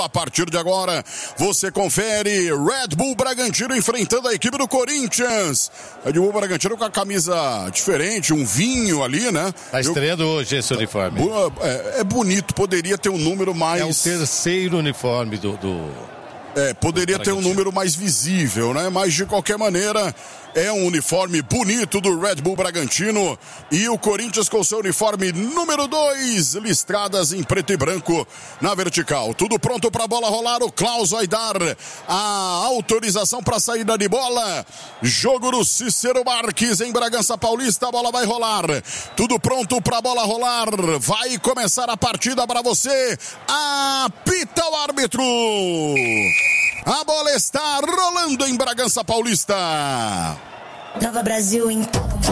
A partir de agora, você confere Red Bull Bragantino enfrentando a equipe do Corinthians. Red Bull Bragantino com a camisa diferente, um vinho ali, né? Tá estreando hoje esse uniforme. É bonito, poderia ter um número mais... É o terceiro uniforme do... poderia ter um número mais visível, né? Mas de qualquer maneira, é um uniforme bonito do Red Bull Bragantino. E o Corinthians com seu uniforme número 2, listradas em preto e branco na vertical. Tudo pronto para a bola rolar. O Klaus vai dar a autorização para a saída de bola. Jogo do Cícero Marques em Bragança Paulista. A bola vai rolar. Tudo pronto para a bola rolar. Vai começar a partida para você. Apita o árbitro. A bola está rolando em Bragança Paulista. Nova Brasil em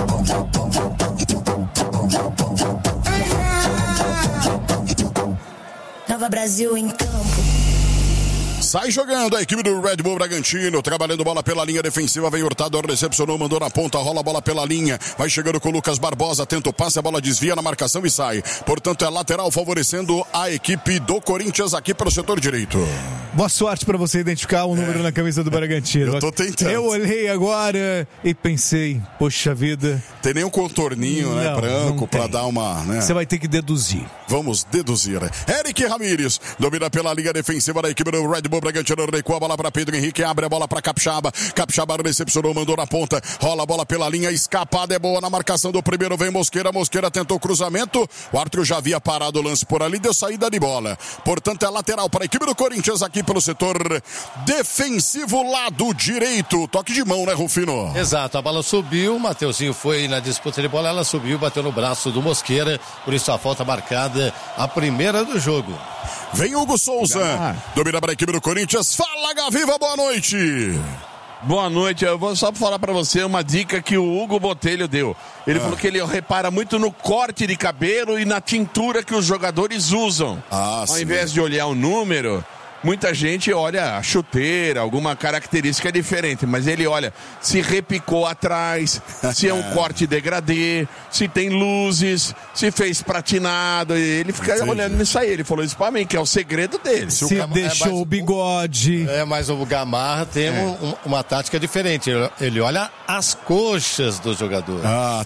Nova Brasil em campo. Sai jogando a equipe do Red Bull Bragantino, trabalhando bola pela linha defensiva, vem Hurtado, recepcionou, mandou na ponta, rola a bola pela linha, vai chegando com o Lucas Barbosa, tenta o passe, a bola desvia na marcação e sai. Portanto, é lateral favorecendo a equipe do Corinthians aqui pelo setor direito. Boa sorte para você identificar o número na camisa do Bragantino. Eu tô tentando. Eu olhei agora e pensei, poxa vida. Tem nem um contorninho, né, branco, para dar uma... Né? Você vai ter que deduzir. Vamos deduzir. Eric Ramírez domina pela linha defensiva da equipe do Red Bull Bragantino, recua a bola para Pedro Henrique, abre a bola para Capixaba. Capixaba recepcionou, mandou na ponta, rola a bola pela linha, escapada é boa na marcação do primeiro, vem Mosqueira, Mosqueira tentou o cruzamento, o árbitro já havia parado o lance por ali, deu saída de bola. Portanto, é lateral para a equipe do Corinthians aqui pelo setor defensivo, lado direito. Toque de mão, né, Rufino? Exato, a bola subiu, o Mateuzinho foi na disputa de bola, ela subiu, bateu no braço do Mosqueira, por isso a falta marcada, a primeira do jogo. Vem Hugo Souza, domina para a equipe do Corinthians. Fala, Gaviva, boa noite. Boa noite, eu vou só falar para você uma dica que o Hugo Botelho deu. Ele falou que ele repara muito no corte de cabelo e na tintura que os jogadores usam. Ao invés de olhar o número... Muita gente olha a chuteira, alguma característica diferente, mas ele olha se repicou atrás, se é um corte degradê, se tem luzes, se fez pratinado, ele fica olhando nisso aí. Ele falou isso pra mim, que é o segredo dele. Se deixou o bigode. Mas o Gamarra tem uma tática diferente, ele olha as coxas do jogador.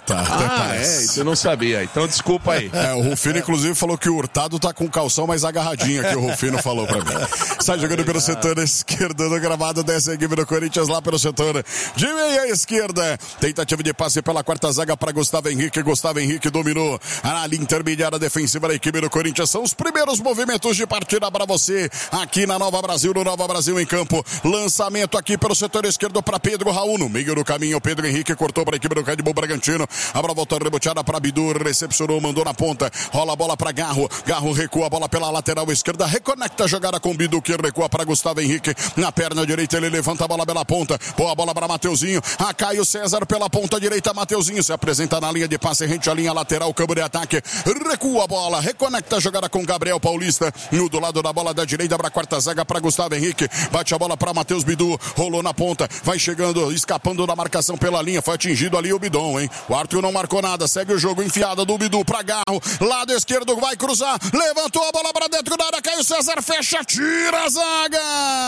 Isso eu não sabia, então desculpa aí. O Rufino inclusive falou que o Hurtado tá com o calção mais agarradinho, que o Rufino falou pra mim. Sai jogando pelo setor esquerdo do gramado dessa equipe do Corinthians lá pelo setor de meia esquerda. Tentativa de passe pela quarta zaga para Gustavo Henrique. Gustavo Henrique dominou a linha intermediária defensiva da equipe do Corinthians. São os primeiros movimentos de partida para você aqui na Nova Brasil, no Nova Brasil em campo. Lançamento aqui pelo setor esquerdo para Pedro Raul. No meio do caminho, Pedro Henrique cortou para a equipe do Red Bull Bragantino. A bola voltou reboteada para Bidu, recepcionou, mandou na ponta. Rola a bola para Garro. Garro recua a bola pela lateral esquerda. Reconecta a jogada com Bidu, que recua para Gustavo Henrique. Na perna direita ele levanta a bola pela ponta. Boa bola para Mateuzinho. A Caio César pela ponta direita. Mateuzinho se apresenta na linha de passe, rente à linha lateral, campo de ataque. Recua a bola, reconecta a jogada com Gabriel Paulista. No do lado da bola da direita para a quarta zaga para Gustavo Henrique. Bate a bola para Matheus Bidu. Rolou na ponta. Vai chegando, escapando da marcação pela linha. Foi atingido ali o Bidon, hein? O árbitro não marcou nada. Segue o jogo, enfiada do Bidu para Garro. Lado esquerdo, vai cruzar. Levantou a bola para dentro da área. Caio César fecha, tira a zaga.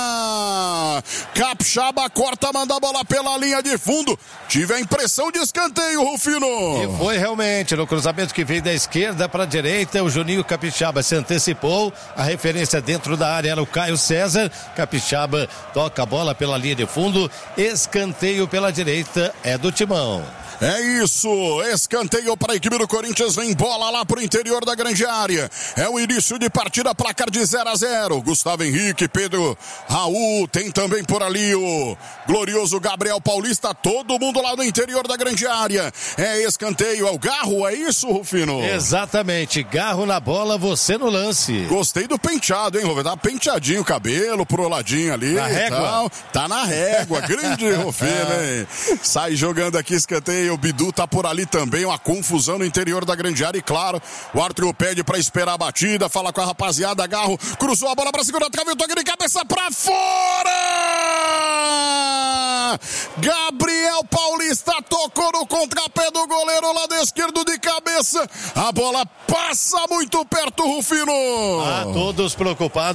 Capixaba corta, manda a bola pela linha de fundo. Tive a impressão de escanteio, Rufino. E foi realmente no cruzamento que veio da esquerda para a direita. O Juninho Capixaba se antecipou. A referência dentro da área era o Caio César. Capixaba toca a bola pela linha de fundo. Escanteio pela direita é do Timão. É isso, escanteio para a equipe do Corinthians, vem bola lá pro interior da grande área. É o início de partida, placar de 0-0. Gustavo Henrique, Pedro Raul, tem também por ali o glorioso Gabriel Paulista, todo mundo lá no interior da grande área. É escanteio, é o Garro, é isso, Rufino? Exatamente, Garro na bola, você no lance. Gostei do penteado, hein, Rufino? Tá penteadinho o cabelo pro ladinho ali. Na régua? Tá na régua, grande Rufino, hein? Sai jogando aqui, escanteio. O Bidu tá por ali também, uma confusão no interior da grande área e claro, o árbitro pede pra esperar a batida, fala com a rapaziada, Garro cruzou a bola pra segunda trave, o toque de cabeça pra fora! Gabriel Paulista tocou no contrapé do goleiro, lado esquerdo de cabeça, a bola passa muito perto, Rufino! Todos preocupados.